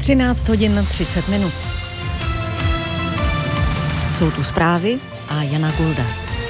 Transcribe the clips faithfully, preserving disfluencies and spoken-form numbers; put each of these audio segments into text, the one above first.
třináct hodin třicet minut. Jsou tu zprávy a Jana Gulda.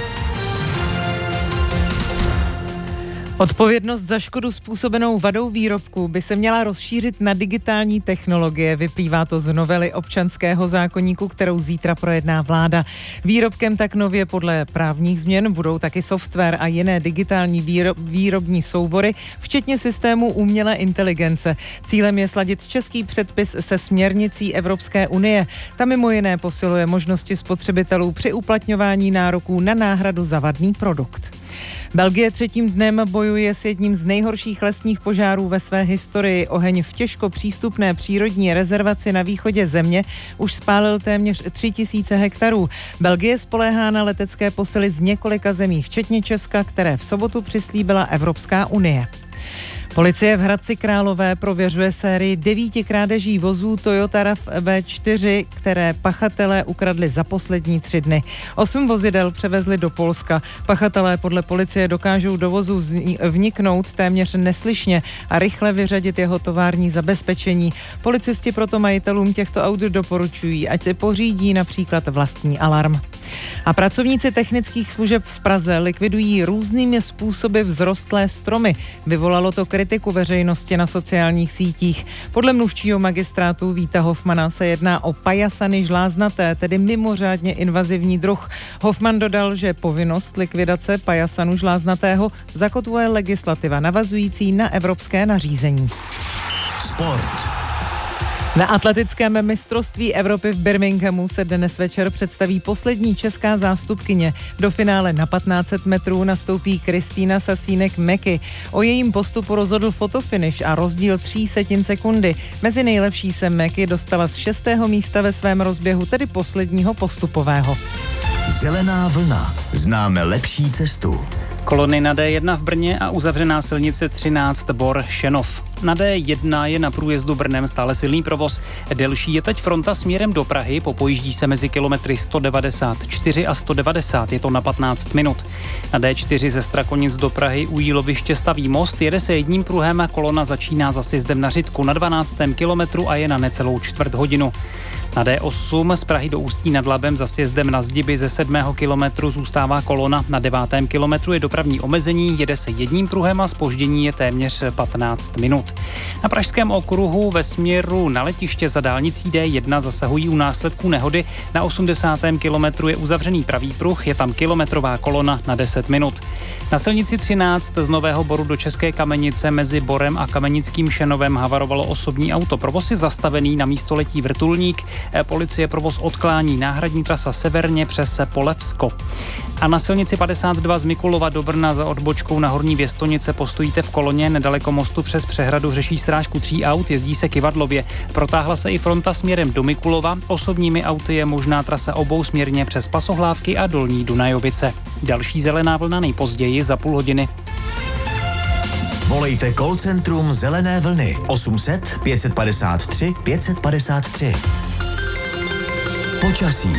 Odpovědnost za škodu způsobenou vadou výrobku by se měla rozšířit na digitální technologie. Vyplývá to z novely občanského zákoníku, kterou zítra projedná vláda. Výrobkem tak nově podle právních změn budou taky software a jiné digitální výrob, výrobní soubory, včetně systému umělé inteligence. Cílem je sladit český předpis se směrnicí Evropské unie. Ta mimo jiné posiluje možnosti spotřebitelů při uplatňování nároků na náhradu za vadný produkt. Belgie třetím dnem bojuje s jedním z nejhorších lesních požárů ve své historii. Oheň v těžko přístupné přírodní rezervaci na východě země už spálil téměř tři tisíce hektarů. Belgie spoléhá na letecké posily z několika zemí, včetně Česka, které v sobotu přislíbila Evropská unie. Policie v Hradci Králové prověřuje sérii devíti krádeží vozů Toyota RAV V čtyři, které pachatelé ukradli za poslední tři dny. Osm vozidel převezli do Polska. Pachatelé podle policie dokážou do vozu vniknout téměř neslyšně a rychle vyřadit jeho tovární zabezpečení. Policisti proto majitelům těchto aut doporučují, ať si pořídí například vlastní alarm. A pracovníci technických služeb v Praze likvidují různými způsoby vzrostlé stromy. Vyvolalo to kritiku veřejnosti na sociálních sítích. Podle mluvčího magistrátu Víta Hofmana se jedná o pajasany žláznaté, tedy mimořádně invazivní druh. Hofman dodal, že povinnost likvidace pajasanu žláznatého zakotvuje legislativa navazující na evropské nařízení. Sport. Na atletickém mistrovství Evropy v Birminghamu se dnes večer představí poslední česká zástupkyně. Do finále na patnáct set metrů nastoupí Kristýna Sasínek-Meky. O jejím postupu rozhodl fotofinish a rozdíl tří setin sekundy. Mezi nejlepší se Meky dostala z šestého místa ve svém rozběhu, tedy posledního postupového. Zelená vlna. Známe lepší cestu. Kolony na D jedna v Brně a uzavřená silnice třináct Bor Šenov. Na D jedna je na průjezdu Brnem stále silný provoz. Delší je teď fronta směrem do Prahy, popojíždí se mezi kilometry sto devadesát čtyři a sto devadesát, je to na patnáct minut. Na D čtyři ze Strakonic do Prahy u Jíloviště staví most, jede se jedním pruhem a kolona začíná za sjezdem na Řitku na dvanáctém kilometru a je na necelou čtvrt hodinu. Na D osm z Prahy do Ústí nad Labem za sjezdem na Zdiby ze sedmého kilometru zůstává kolona, na devátém kilometru je dopravní omezení, jede se jedním pruhem a zpoždění je téměř patnáct minut. Na Pražském okruhu ve směru na letiště za dálnicí D jedna zasahují u následků nehody, na osmdesátém kilometru je uzavřený pravý pruh, je tam kilometrová kolona na deset minut. Na silnici třináct z Nového Boru do České Kamenice mezi Borem a Kamenickým Šenovem havarovalo osobní auto. Provoz je zastavený, na místo letí vrtulník. Policie provoz odklání, náhradní trasa severně přes Polevsko. A na silnici padesát dva z Mikulova do Brna za odbočkou na Horní Věstonice postojíte v koloně, nedaleko mostu přes přehradu řeší srážku tří aut, jezdí se Kyvadlově. Protáhla se i fronta směrem do Mikulova, osobními auty je možná trasa obousměrně přes Pasohlávky a Dolní Dunajovice. Další zelená vlna nejpozději za půl hodiny. Volejte call centrum Zelené vlny osm set pět padesát tři pět padesát tři. Počasí.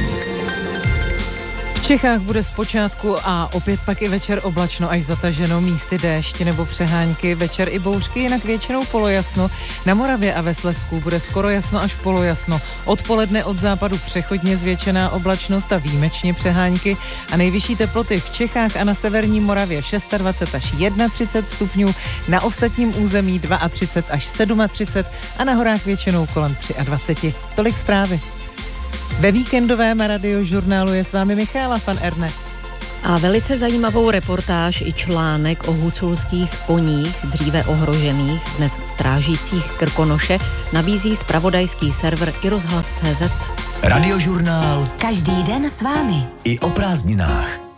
V Čechách bude zpočátku a opět pak i večer oblačno až zataženo, místy déšť nebo přehánky, večer i bouřky, jinak většinou polojasno. Na Moravě a ve Slezsku bude skoro jasno až polojasno. Odpoledne od západu přechodně zvětšená oblačnost a výjimečně přehánky a nejvyšší teploty v Čechách a na severní Moravě dvacet šest až třicet jedna stupňů, na ostatním území třicet dva až třicet sedm a na horách většinou kolem dvacet tři. Tolik zprávy. Ve víkendovém radiožurnálu je s vámi Michála van Erne. A velice zajímavou reportáž i článek o huculských koních, dříve ohrožených, dnes strážících Krkonoše, nabízí zpravodajský server iRozhlas tečka cé zet. Radiožurnál. Každý den s vámi. I o prázdninách.